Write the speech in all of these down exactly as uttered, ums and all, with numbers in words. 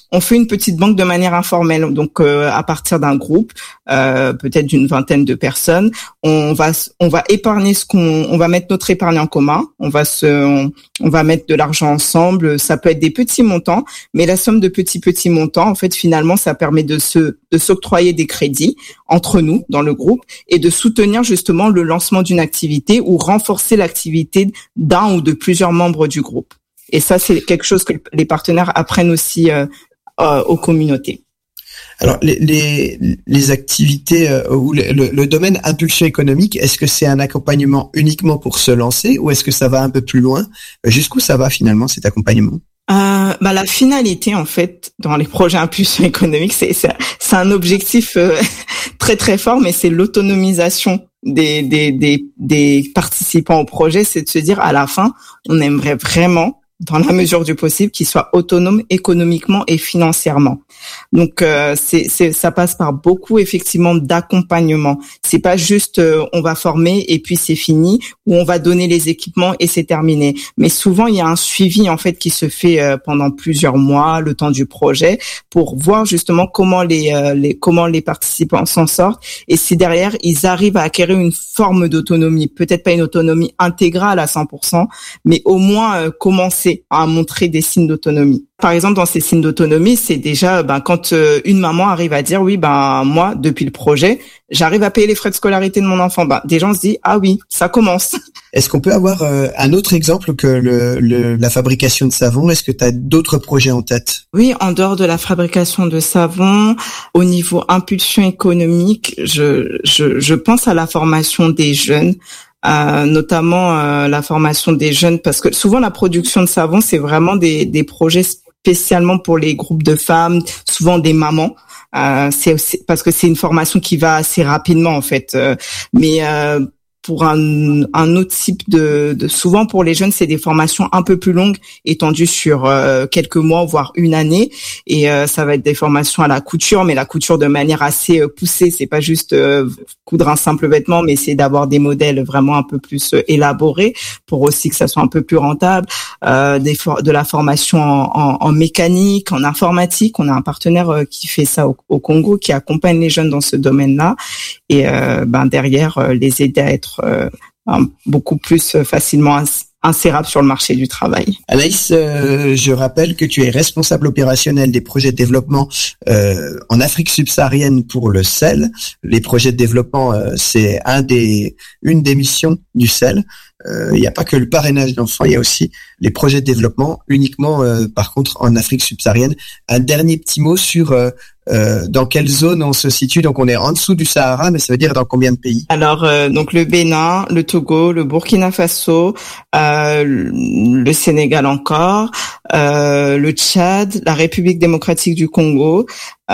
on fait une petite banque de manière informelle. Donc, euh, à partir d'un groupe, euh, peut-être d'une vingtaine de personnes, on va on va épargner ce qu'on, on va mettre notre épargne en commun. On va se, on, on va mettre de l'argent ensemble. Ça peut être des petits montants, mais la somme de petits petits montants, en fait, finalement, ça permet de se de s'octroyer des crédits entre nous dans le groupe et de soutenir justement le lancement d'une activité ou renforcer l'activité d'un ou de plusieurs membres du groupe. Et ça, c'est quelque chose que les partenaires apprennent aussi euh, euh, aux communautés. Alors, les, les, les activités euh, ou le, le, le domaine impulsion économique, est-ce que c'est un accompagnement uniquement pour se lancer ou est-ce que ça va un peu plus loin? Jusqu'où ça va finalement cet accompagnement? Euh, bah la finalité en fait dans les projets impulsion économique, c'est c'est, c'est un objectif euh, très très fort, mais c'est l'autonomisation des des des des participants au projet. C'est de se dire à la fin, on aimerait vraiment, dans la mesure du possible, qu'ils soient autonomes économiquement et financièrement. Donc euh, c'est c'est ça passe par beaucoup effectivement d'accompagnement. C'est pas juste euh, on va former et puis c'est fini, ou on va donner les équipements et c'est terminé. Mais souvent il y a un suivi en fait qui se fait euh, pendant plusieurs mois, le temps du projet, pour voir justement comment les euh, les comment les participants s'en sortent et si derrière ils arrivent à acquérir une forme d'autonomie, peut-être pas une autonomie intégrale à cent pour cent, mais au moins euh, commencer à montrer des signes d'autonomie. Par exemple, dans ces signes d'autonomie, c'est déjà ben quand euh, une maman arrive à dire oui, ben moi depuis le projet, j'arrive à payer les frais de scolarité de mon enfant. Ben des gens se disent ah oui, ça commence. Est-ce qu'on peut avoir euh, un autre exemple que le, le la fabrication de savon? Est-ce que tu as d'autres projets en tête? Oui, en dehors de la fabrication de savon, au niveau impulsion économique, je je je pense à la formation des jeunes. Euh, notamment euh, la formation des jeunes, parce que souvent la production de savon, c'est vraiment des, des projets spécialement pour les groupes de femmes, souvent des mamans. Euh, c'est aussi, parce que c'est une formation qui va assez rapidement en fait. Euh, mais euh, pour un, un autre type de, de, souvent pour les jeunes, c'est des formations un peu plus longues, étendues sur euh, quelques mois, voire une année. Et euh, ça va être des formations à la couture, mais la couture de manière assez euh, poussée. C'est pas juste euh, coudre un simple vêtement, mais c'est d'avoir des modèles vraiment un peu plus euh, élaborés pour aussi que ça soit un peu plus rentable. Euh, des for- de la formation en, en, en mécanique, en informatique. On a un partenaire euh, qui fait ça au, au Congo, qui accompagne les jeunes dans ce domaine-là. Et euh, ben derrière, euh, les aider à être euh, beaucoup plus facilement insérable sur le marché du travail. Anaïs, euh, je rappelle que tu es responsable opérationnel des projets de développement euh, en Afrique subsaharienne pour le S E L. Les projets de développement, euh, c'est un des, une des missions du S E L. Euh, il n'y a pas que le parrainage d'enfants, il y a aussi les projets de développement, uniquement euh, par contre en Afrique subsaharienne. Un dernier petit mot sur euh, euh, dans quelle zone on se situe. Donc on est en dessous du Sahara, mais ça veut dire dans combien de pays? Alors euh, donc le Bénin, le Togo, le Burkina Faso, euh, le Sénégal encore, euh, le Tchad, la République démocratique du Congo,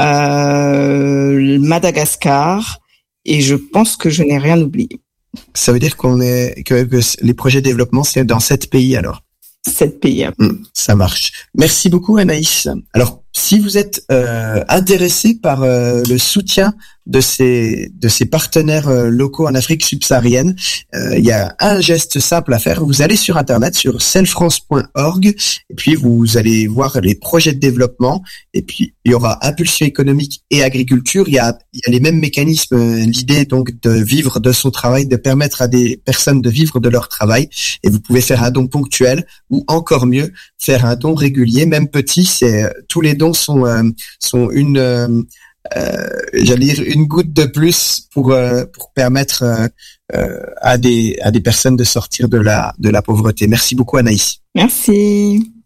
euh, Madagascar, et je pense que je n'ai rien oublié. Ça veut dire qu'on est que, que les projets de développement, c'est dans sept pays alors. Sept pays. Mmh, ça marche. Merci beaucoup Anaïs. Alors, si vous êtes euh, intéressé par euh, le soutien de ces de ces partenaires euh, locaux en Afrique subsaharienne, euh, il y a un geste simple à faire. Vous allez sur internet sur selfrance point org et puis vous allez voir les projets de développement et puis il y aura impulsion économique et agriculture. Il y a il y a les mêmes mécanismes. L'idée donc de vivre de son travail, de permettre à des personnes de vivre de leur travail, et vous pouvez faire un don ponctuel ou encore mieux faire un don régulier, même petit. C'est tous les dons sont euh, sont une euh, euh, j'allais dire une goutte de plus pour euh, pour permettre euh, euh, à des à des personnes de sortir de la de la pauvreté. Merci beaucoup Anaïs. Merci.